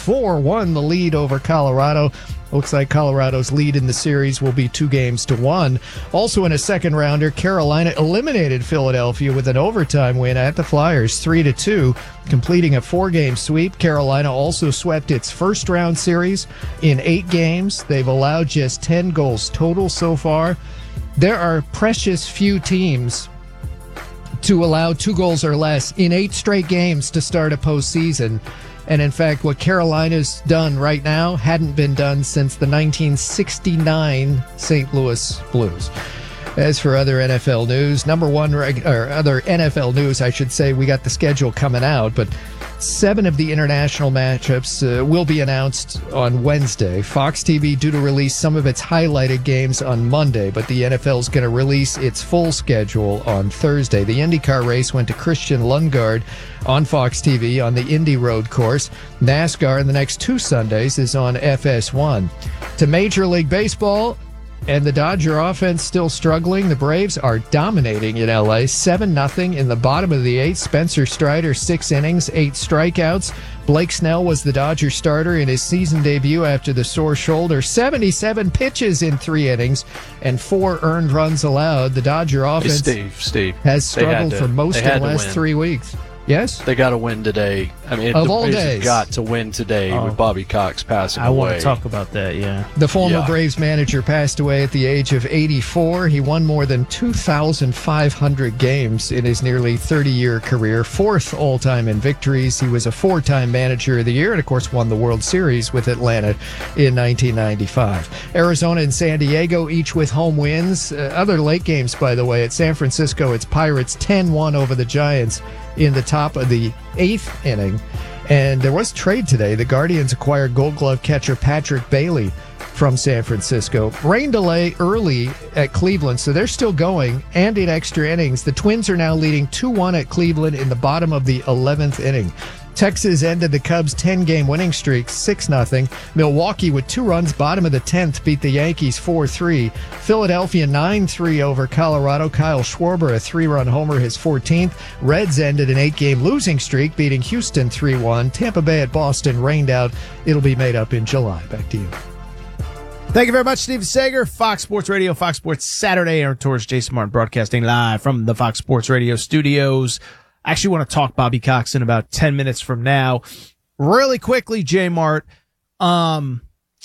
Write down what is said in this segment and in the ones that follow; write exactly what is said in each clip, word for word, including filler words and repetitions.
four one the lead over Colorado. Looks like Colorado's lead in the series will be two games to one. Also in a second rounder, Carolina eliminated Philadelphia with an overtime win at the Flyers, three to two, completing a four-game sweep. Carolina also swept its first round series in eight games. They've allowed just ten goals total so far. There are precious few teams to allow two goals or less in eight straight games to start a postseason. And in fact, what Carolina's done right now hadn't been done since the nineteen sixty-nine Saint Louis Blues. As for other N F L news, number one, reg- or other N F L news, I should say, we got the schedule coming out, but seven of the international matchups uh, will be announced on Wednesday. Fox T V due to release some of its highlighted games on Monday, but the N F L is going to release its full schedule on Thursday. The IndyCar race went to Christian Lundgaard on Fox T V on the Indy Road course. NASCAR in the next two Sundays is on F S one. To Major League Baseball, and the Dodger offense still struggling. The Braves are dominating in L A, seven nothing in the bottom of the eighth. Spencer Strider, six innings, eight strikeouts. Blake Snell was the Dodger starter in his season debut after the sore shoulder. seventy-seven pitches in three innings and four earned runs allowed. The Dodger offense hey, Steve, Steve, has struggled to, for most of the last win. three weeks. Yes? They got to win today. I mean, of the all Braves days. have got to win today oh. with Bobby Cox passing I away. I want to talk about that, yeah. The former yeah. Braves manager passed away at the age of eighty-four. He won more than two thousand five hundred games in his nearly thirty-year career, fourth all-time in victories. He was a four-time manager of the year and, of course, won the World Series with Atlanta in nineteen ninety-five. Arizona and San Diego, each with home wins. Uh, other late games, by the way, at San Francisco, it's Pirates ten one over the Giants in the top of the eighth inning. And there was trade today. The Guardians acquired Gold Glove catcher Patrick Bailey from San Francisco. Rain delay early at Cleveland, so they're still going, and in extra innings. The Twins are now leading two one at Cleveland in the bottom of the eleventh inning. Texas ended the Cubs' ten-game winning streak, six nothing. Milwaukee, with two runs, bottom of the tenth, beat the Yankees four three. Philadelphia nine three over Colorado. Kyle Schwarber, a three-run homer, his fourteenth. Reds ended an eight-game losing streak, beating Houston three one. Tampa Bay at Boston rained out. It'll be made up in July. Back to you. Thank you very much, Steve Sager. Fox Sports Radio, Fox Sports Saturday. Aaron Torres, Jason Martin broadcasting live from the Fox Sports Radio studios. I actually want to talk Bobby Cox in about ten minutes from now. Really quickly, J Mart, um,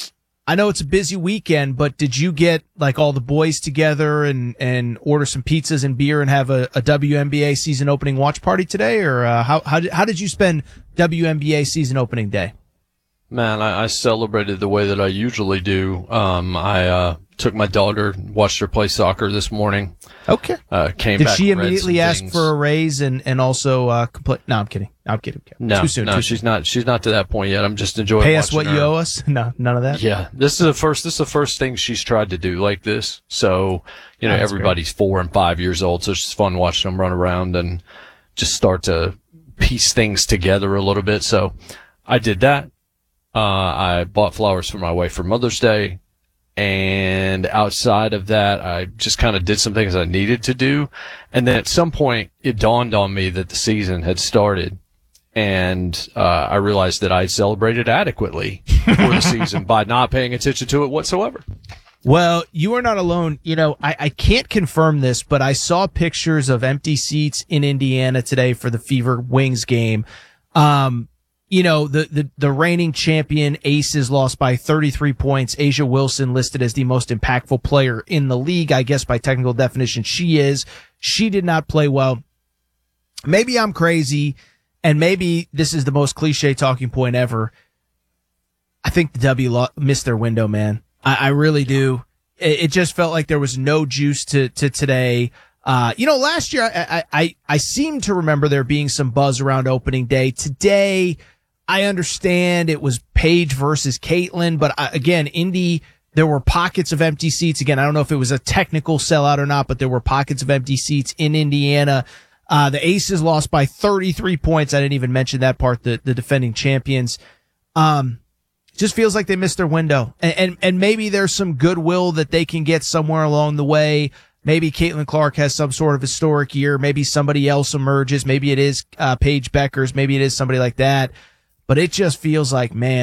I know it's a busy weekend, but did you get like all the boys together and, and order some pizzas and beer and have a, a W N B A season opening watch party today? Or, uh, how, how did, how did you spend W N B A season opening day? Man, I, I celebrated the way that I usually do. Um, I, uh, took my daughter, watched her play soccer this morning. Okay. Uh, came Did back. she immediately ask things. for a raise and, and also, uh, complain? No, I'm kidding. I'm kidding. No, too soon. no, too she's soon. not, she's not to that point yet. I'm just enjoying Pay us what her. you owe us? No, none of that? Yeah. This is the first, this is the first thing she's tried to do like this. So, you know, That's everybody's great. four and five years old. So it's just fun watching them run around and just start to piece things together a little bit. So I did that. Uh, I bought flowers for my wife for Mother's Day. And outside of that, I just kind of did some things I needed to do. And then at some point, it dawned on me that the season had started. And uh, I realized that I celebrated adequately for the season by not paying attention to it whatsoever. Well, you are not alone. You know, I, I can't confirm this, but I saw pictures of empty seats in Indiana today for the Fever Wings game. Um, You know, the, the, the reigning champion Aces lost by thirty-three points. Asia Wilson listed as the most impactful player in the league. I guess by technical definition, she is. She did not play well. Maybe I'm crazy, and maybe this is the most cliche talking point ever. I think the W lo- missed their window, man. I, I really do. It, it just felt like there was no juice to, to today. Uh, you know, last year I, I, I, I seem to remember there being some buzz around opening day. Today, I understand it was Paige versus Caitlin, but uh, again, Indy, there were pockets of empty seats. Again, I don't know if it was a technical sellout or not, but there were pockets of empty seats in Indiana. Uh, the Aces lost by thirty-three points. I didn't even mention that part, the, the defending champions. Um, just feels like they missed their window. And, and, and maybe there's some goodwill that they can get somewhere along the way. Maybe Caitlin Clark has some sort of historic year. Maybe somebody else emerges. Maybe it is, uh, Paige Beckers. Maybe it is somebody like that. But it just feels like, man,